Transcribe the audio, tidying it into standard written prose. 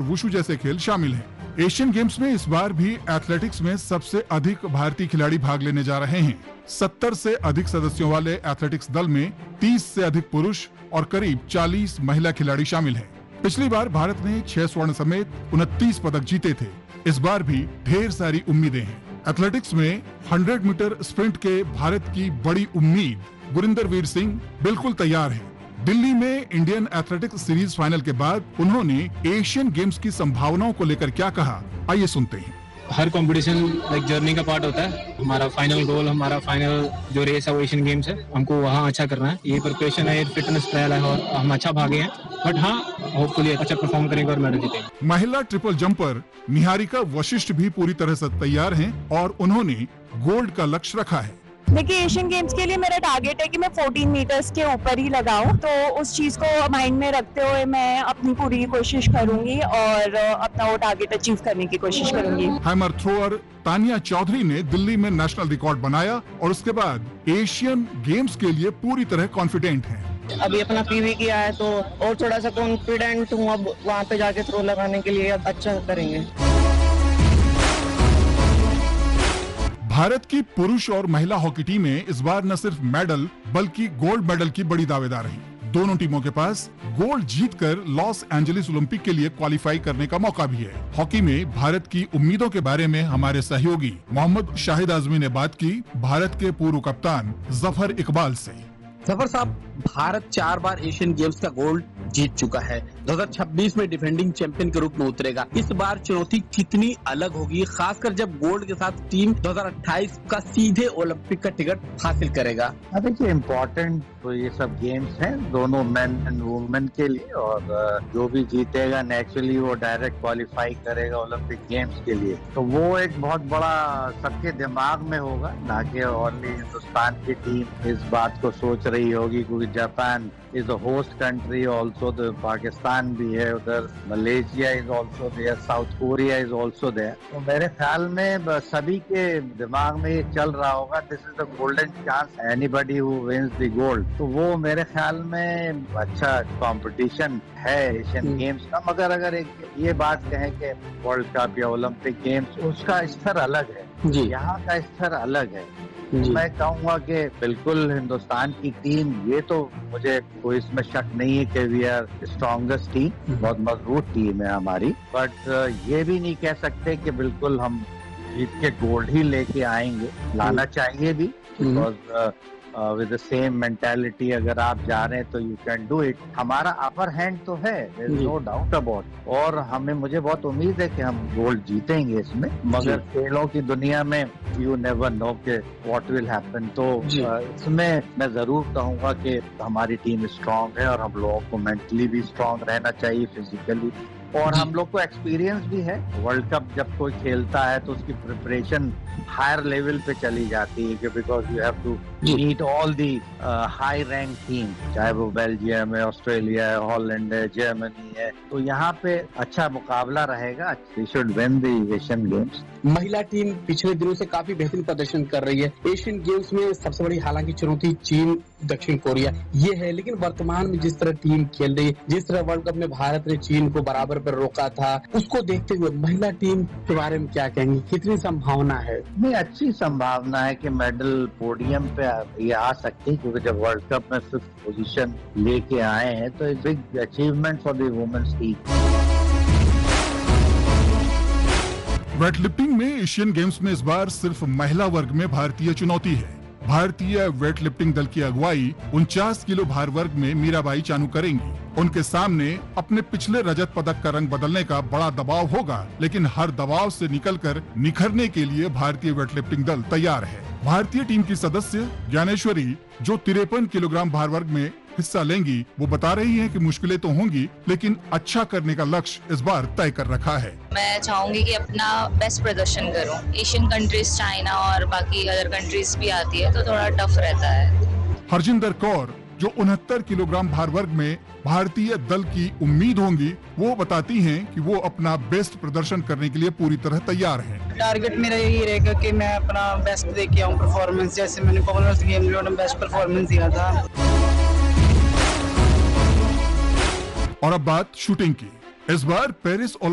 Wushu जैसे खेल शामिल हैं। एशियन गेम्स में इस बार भी एथलेटिक्स में सबसे अधिक भारतीय खिलाड़ी भाग लेने जा रहे हैं। 70 से अधिक सदस्यों वाले एथलेटिक्स दल में 30 से अधिक पुरुष और करीब 40 महिला खिलाड़ी शामिल हैं। पिछली बार भारत ने 6 स्वर्ण समेत 29 पदक जीते थे। इस बार भी ढेर सारी उम्मीदें हैं। एथलेटिक्स में 100 मीटर स्प्रिंट के भारत की बड़ी उम्मीद गुरिंदर वीर सिंह बिल्कुल तैयार है। दिल्ली में इंडियन एथलेटिक्स सीरीज फाइनल के बाद उन्होंने एशियन गेम्स की संभावनाओं को लेकर क्या कहा, आइए सुनते हैं। हर कंपटीशन एक जर्नी का पार्ट होता है। हमारा फाइनल गोल, हमारा फाइनल जो रेस है वो एशियन गेम्स है। हमको वहाँ अच्छा करना है। ये प्रिपरेशन है, फिटनेस ट्रायल है और हम अच्छा भागे हैं। बट हाँ, होपफुली अच्छा परफॉर्म करेंगे और मेडल जीतेंगे। महिला ट्रिपल जंपर निहारिका वशिष्ठ भी पूरी तरह से तैयार हैं और उन्होंने गोल्ड का लक्ष्य रखा है। देखिए, एशियन गेम्स के लिए मेरा टारगेट है कि मैं 14 मीटर्स के ऊपर ही लगाऊं, तो उस चीज को माइंड में रखते हुए मैं अपनी पूरी कोशिश करूंगी और अपना वो टारगेट अचीव करने की कोशिश करूंगी। हैमर थ्रोअर तानिया चौधरी ने दिल्ली में नेशनल रिकॉर्ड बनाया और उसके बाद एशियन गेम्स के लिए पूरी तरह कॉन्फिडेंट है। अभी अपना पीवी किया है तो और थोड़ा सा कॉन्फिडेंट हूँ। अब वहाँ पे जाके थ्रो लगाने के लिए अच्छा करेंगे। भारत की पुरुष और महिला हॉकी टीमें इस बार न सिर्फ मेडल बल्कि गोल्ड मेडल की बड़ी दावेदार रहीं। दोनों टीमों के पास गोल्ड जीतकर लॉस एंजलिस ओलंपिक के लिए क्वालिफाई करने का मौका भी है। हॉकी में भारत की उम्मीदों के बारे में हमारे सहयोगी मोहम्मद शाहिद आजमी ने बात की भारत के पूर्व कप्तान जफर इकबाल से। जफर साहब, भारत 4 बार एशियन गेम्स का गोल्ड जीत चुका है। 2026 में डिफेंडिंग चैंपियन के रूप में उतरेगा। इस बार चुनौती कितनी अलग होगी, खासकर जब गोल्ड के साथ टीम 2028 का सीधे ओलंपिक का टिकट हासिल करेगा? देखिए, इम्पोर्टेंट तो ये सब गेम्स हैं दोनों मेन एंड वुमेन के लिए, और जो भी जीतेगा नेचुरली वो डायरेक्ट क्वालिफाई करेगा ओलंपिक गेम्स के लिए। तो वो एक बहुत बड़ा सबके दिमाग में होगा, ना कि ओनली हिंदुस्तान की टीम इस बात को सोच रही होगी, क्योंकि Japan is a host country also, तो पाकिस्तान भी है उधर, Malaysia is also there, south Korea is also there. तो मेरे ख्याल में सभी के दिमाग में ये चल रहा होगा, this is the golden chance anybody who wins the gold. तो वो मेरे ख्याल में अच्छा कंपटीशन है एशियन गेम्स का। मगर अगर एक ये बात कहें कि वर्ल्ड कप या ओलंपिक गेम्स, उसका स्तर अलग है, यहाँ का स्तर अलग है। मैं कहूँगा कि बिल्कुल हिंदुस्तान की टीम, ये तो मुझे कोई इसमें शक नहीं है कि वी आर स्ट्रॉन्गेस्ट टीम, बहुत मजबूत टीम है हमारी। बट ये भी नहीं कह सकते कि बिल्कुल हम जीत के गोल्ड ही लेके आएंगे, लाना चाहिए भी, because with the same mentality अगर आप जा रहे हैं तो यू कैन डू इट। हमारा अपर हैंड तो है, there is no doubt about, और मुझे बहुत उम्मीद है कि हम गोल्ड जीतेंगे इसमें। मगर खेलों की दुनिया में यू नेवर नो के व्हाट विल हैपन। तो इसमें मैं जरूर कहूंगा कि हमारी टीम स्ट्रांग है और हम लोगों को मेंटली भी स्ट्रांग रहना चाहिए, फिजिकली, और हम लोग को एक्सपीरियंस भी है। वर्ल्ड कप जब कोई खेलता है तो उसकी प्रिपरेशन हायर लेवल पे चली जाती है, because you have to meet all the high rank team, चाहे वो बेल्जियम है, ऑस्ट्रेलिया है, हॉलैंड है, जर्मनी है। तो यहाँ पे अच्छा मुकाबला रहेगा। We should win the Asian games. महिला टीम पिछले दिनों से काफी बेहतरीन प्रदर्शन कर रही है। एशियन गेम्स में सबसे बड़ी हालांकि चुनौती चीन, दक्षिण कोरिया ये है, लेकिन वर्तमान में जिस तरह टीम खेल रही है, जिस तरह वर्ल्ड कप में भारत ने चीन को बराबर पर रोका था, उसको देखते हुए महिला टीम के बारे में क्या कहेंगे? कितनी संभावना है? नहीं, अच्छी संभावना है कि मेडल पोडियम पे ये आ सकती है, क्योंकि जब वर्ल्ड कप में 5th पोजीशन लेके आए हैं तो एक big achievement for the women's team. Weightlifting में एशियन गेम्स में इस बार सिर्फ महिला वर्ग में भारतीय चुनौती है। भारतीय वेटलिफ्टिंग दल की अगुवाई 49 किलो भार वर्ग में मीराबाई चानू करेंगी। उनके सामने अपने पिछले रजत पदक का रंग बदलने का बड़ा दबाव होगा, लेकिन हर दबाव से निकलकर निखरने के लिए भारतीय वेटलिफ्टिंग दल तैयार है। भारतीय टीम की सदस्य ज्ञानेश्वरी, जो 53 किलोग्राम भार वर्ग में हिस्सा लेंगी, वो बता रही हैं कि मुश्किलें तो होंगी, लेकिन अच्छा करने का लक्ष्य इस बार तय कर रखा है। मैं चाहूंगी कि अपना बेस्ट प्रदर्शन करूं। एशियन कंट्रीज, चाइना और बाकी अदर कंट्रीज भी आती है तो थोड़ा टफ रहता है। हरजिंदर कौर, जो 69 किलोग्राम भार वर्ग में भारतीय दल की उम्मीद होंगी, वो बताती हैं कि वो अपना बेस्ट प्रदर्शन करने के लिए पूरी तरह तैयार हैं। टारगेट मेरा यही रहेगा कि मैं अपना बेस्ट दे के आऊं परफॉर्मेंस, जैसे मैंने कॉमनवेल्थ गेम में बेस्ट परफॉर्मेंस दिया था। और अब बात शूटिंग की। इस बार पेरिस